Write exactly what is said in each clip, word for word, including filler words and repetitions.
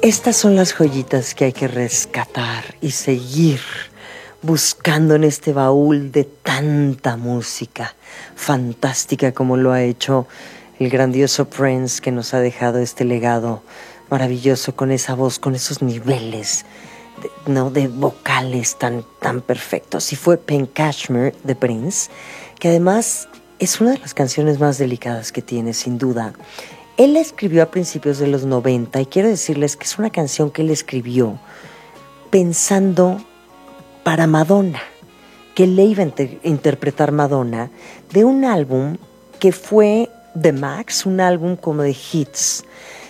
Estas son las joyitas que hay que rescatar y seguir buscando en este baúl de tanta música fantástica como lo ha hecho el grandioso Prince, que nos ha dejado este legado maravilloso con esa voz, con esos niveles de, ¿no? de vocales tan, tan perfectos. Y fue Pink Cashmere de Prince, que además es una de las canciones más delicadas que tiene, sin duda. Él la escribió a principios de los noventa y quiero decirles que es una canción que él escribió pensando para Madonna, que le iba a inter- interpretar Madonna de un álbum que fue The Max, un álbum como de hits,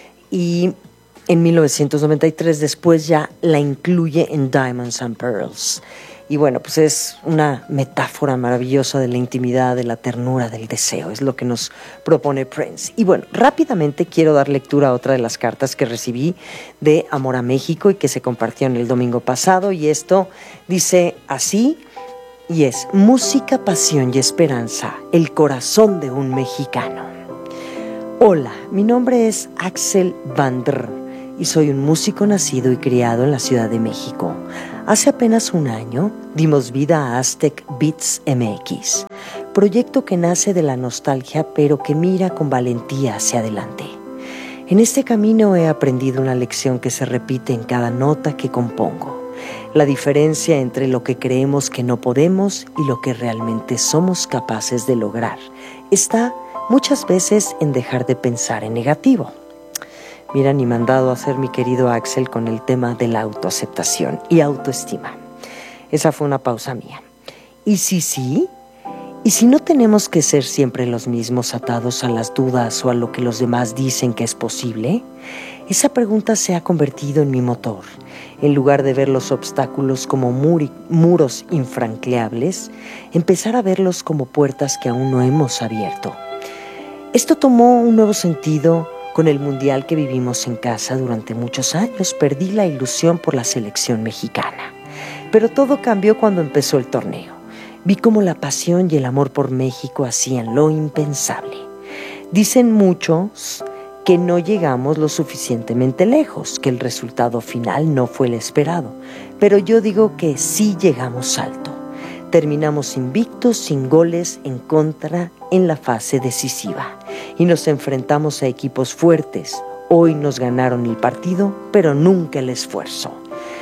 y en mil novecientos noventa y tres después ya la incluye en Diamonds and Pearls. Y bueno, pues es una metáfora maravillosa de la intimidad, de la ternura, del deseo. Es lo que nos propone Prince. Y bueno, rápidamente quiero dar lectura a otra de las cartas que recibí de Amor a México y que se compartió en el domingo pasado. Y esto dice así, y es: música, pasión y esperanza, el corazón de un mexicano. Hola, mi nombre es Axel Van Der y soy un músico nacido y criado en la Ciudad de México. Hace apenas un año dimos vida a Aztec Beats M X, proyecto que nace de la nostalgia pero que mira con valentía hacia adelante. En este camino he aprendido una lección que se repite en cada nota que compongo: la diferencia entre lo que creemos que no podemos y lo que realmente somos capaces de lograr está muchas veces en dejar de pensar en negativo. Mira, ni mandado a hacer mi querido Axel con el tema de la autoaceptación y autoestima. Esa fue una pausa mía. ¿Y si sí? ¿Y si no tenemos que ser siempre los mismos, atados a las dudas o a lo que los demás dicen que es posible? Esa pregunta se ha convertido en mi motor. En lugar de ver los obstáculos como muri- muros infranqueables, empezar a verlos como puertas que aún no hemos abierto. Esto tomó un nuevo sentido con el mundial que vivimos en casa durante muchos años. Perdí la ilusión por la selección mexicana. Pero todo cambió cuando empezó el torneo. Vi cómo la pasión y el amor por México hacían lo impensable. Dicen muchos que no llegamos lo suficientemente lejos, que el resultado final no fue el esperado. Pero yo digo que sí llegamos alto. Terminamos invictos, sin goles en contra en la fase decisiva. Y nos enfrentamos a equipos fuertes. Hoy nos ganaron el partido, pero nunca el esfuerzo.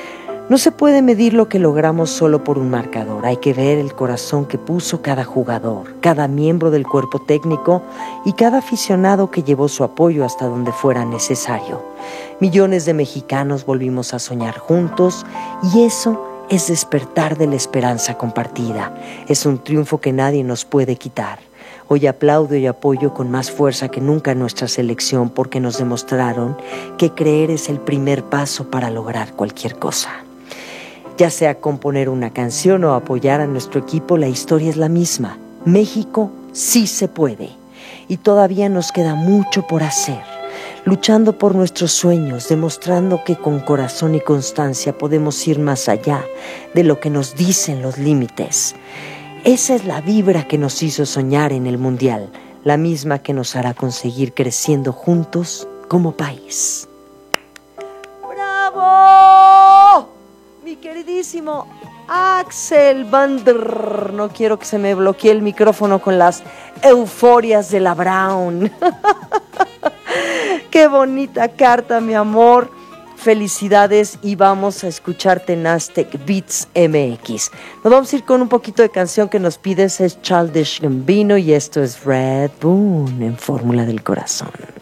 No se puede medir lo que logramos solo por un marcador. Hay que ver el corazón que puso cada jugador, cada miembro del cuerpo técnico y cada aficionado que llevó su apoyo hasta donde fuera necesario. Millones de mexicanos volvimos a soñar juntos y eso es despertar de la esperanza compartida. Es un triunfo que nadie nos puede quitar. Hoy aplaudo y apoyo con más fuerza que nunca a nuestra selección porque nos demostraron que creer es el primer paso para lograr cualquier cosa. Ya sea componer una canción o apoyar a nuestro equipo, la historia es la misma. México sí se puede y todavía nos queda mucho por hacer. Luchando por nuestros sueños, demostrando que con corazón y constancia podemos ir más allá de lo que nos dicen los límites. Esa es la vibra que nos hizo soñar en el Mundial, la misma que nos hará conseguir creciendo juntos como país. ¡Bravo! Mi queridísimo Axel Van Der. No quiero que se me bloquee el micrófono con las euforias de la Brown. Qué bonita carta, mi amor. Felicidades y vamos a escucharte en Aztec Beats M X. Nos vamos a ir con un poquito de canción que nos pides, es Childish Gambino y esto es Red Moon en Fórmula del Corazón.